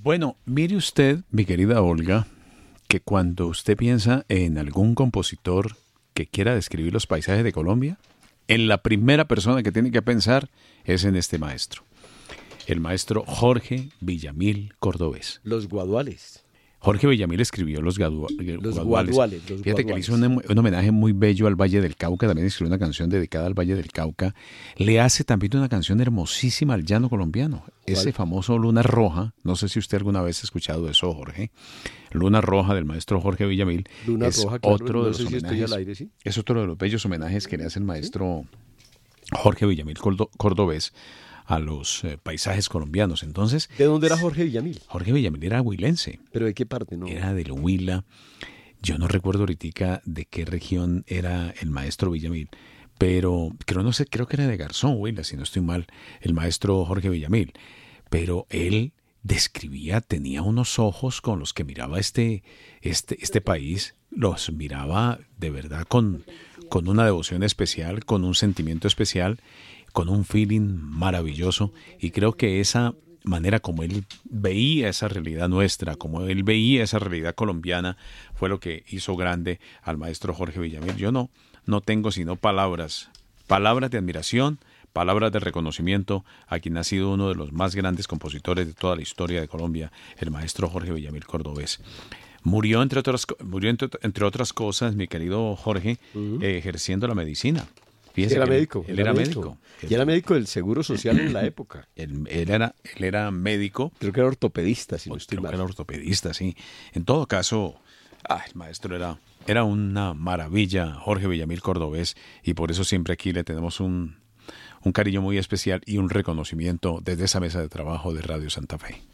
Bueno, mire usted, mi querida Olga, que cuando usted piensa en algún compositor que quiera describir los paisajes de Colombia, en la primera persona que tiene que pensar es en este maestro, el maestro Jorge Villamil Cordovés. Los Guaduales. Jorge Villamil escribió Los Guaduales. Fíjate que le hizo un homenaje muy bello al Valle del Cauca, también escribió una canción dedicada al Valle del Cauca. Le hace también una canción hermosísima al llano colombiano, ese famoso Luna Roja. No sé si usted alguna vez ha escuchado eso, Jorge. Luna Roja del maestro Jorge Villamil. Luna es Roja, claro, otro no de los sé si estoy homenajes. al aire, ¿sí? Es otro de los bellos homenajes que le hace el maestro Jorge Villamil Cordovés a los paisajes colombianos. Entonces, ¿de dónde era Jorge Villamil? Jorge Villamil era huilense. ¿Pero de qué parte? No. Era del Huila. Yo no recuerdo ahorita de qué región era el maestro Villamil, pero creo que era de Garzón, Huila, si no estoy mal, el maestro Jorge Villamil. Pero él describía, tenía unos ojos con los que miraba este país, los miraba de verdad con una devoción especial, con un sentimiento especial, con un feeling maravilloso, y creo que esa manera como él veía esa realidad nuestra, como él veía esa realidad colombiana, fue lo que hizo grande al maestro Jorge Villamil. Yo no tengo sino palabras de admiración, palabras de reconocimiento a quien ha sido uno de los más grandes compositores de toda la historia de Colombia, el maestro Jorge Villamil Cordovés. Murió entre otras cosas, mi querido Jorge, ejerciendo la medicina. Fíjese Era que médico. Él era médico. Y era médico del Seguro Social en la época. Él era médico. Creo que era ortopedista, si no estoy Creo mal. que era ortopedista, sí. En todo caso, el maestro era una maravilla, Jorge Villamil Cordovés, y por eso siempre aquí le tenemos un cariño muy especial y un reconocimiento desde esa mesa de trabajo de Radio Santa Fe.